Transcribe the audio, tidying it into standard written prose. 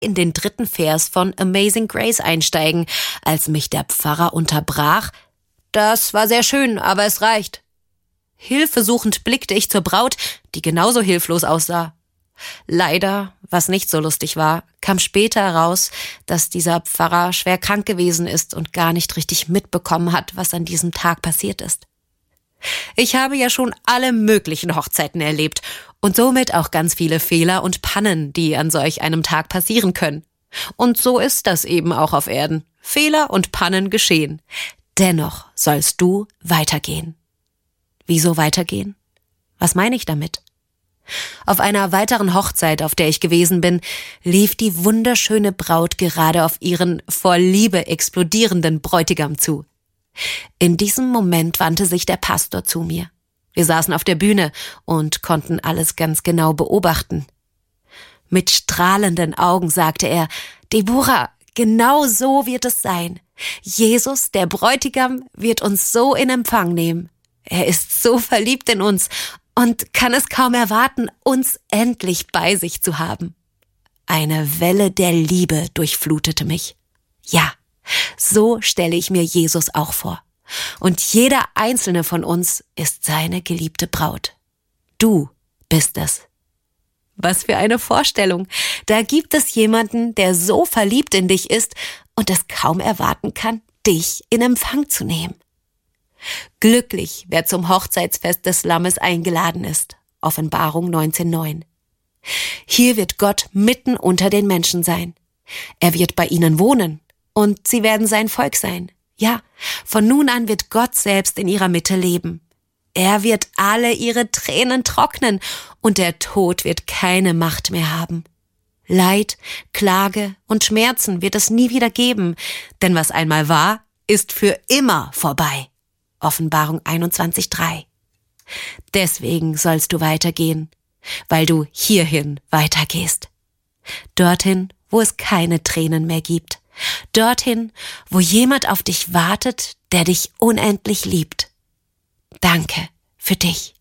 in den 3. Vers von Amazing Grace einsteigen, als mich der Pfarrer unterbrach: »Das war sehr schön, aber es reicht.« Hilfesuchend blickte ich zur Braut, die genauso hilflos aussah. Leider, was nicht so lustig war, kam später heraus, dass dieser Pfarrer schwer krank gewesen ist und gar nicht richtig mitbekommen hat, was an diesem Tag passiert ist. Ich habe ja schon alle möglichen Hochzeiten erlebt und somit auch ganz viele Fehler und Pannen, die an solch einem Tag passieren können. Und so ist das eben auch auf Erden. Fehler und Pannen geschehen. Dennoch sollst du weitergehen. Wieso weitergehen? Was meine ich damit? Auf einer weiteren Hochzeit, auf der ich gewesen bin, lief die wunderschöne Braut gerade auf ihren vor Liebe explodierenden Bräutigam zu. In diesem Moment wandte sich der Pastor zu mir. Wir saßen auf der Bühne und konnten alles ganz genau beobachten. Mit strahlenden Augen sagte er: »Deborah, genau so wird es sein. Jesus, der Bräutigam, wird uns so in Empfang nehmen. Er ist so verliebt in uns und kann es kaum erwarten, uns endlich bei sich zu haben.« Eine Welle der Liebe durchflutete mich. Ja, so stelle ich mir Jesus auch vor. Und jeder einzelne von uns ist seine geliebte Braut. Du bist es. Was für eine Vorstellung. Da gibt es jemanden, der so verliebt in dich ist und es kaum erwarten kann, dich in Empfang zu nehmen. Glücklich, wer zum Hochzeitsfest des Lammes eingeladen ist. Offenbarung 19,9. Hier wird Gott mitten unter den Menschen sein. Er wird bei ihnen wohnen und sie werden sein Volk sein. Ja, von nun an wird Gott selbst in ihrer Mitte leben. Er wird alle ihre Tränen trocknen und der Tod wird keine Macht mehr haben. Leid, Klage und Schmerzen wird es nie wieder geben, denn was einmal war, ist für immer vorbei. Offenbarung 21,3. Deswegen sollst du weitergehen, weil du hierhin weitergehst. Dorthin, wo es keine Tränen mehr gibt. Dorthin, wo jemand auf dich wartet, der dich unendlich liebt. Danke für dich.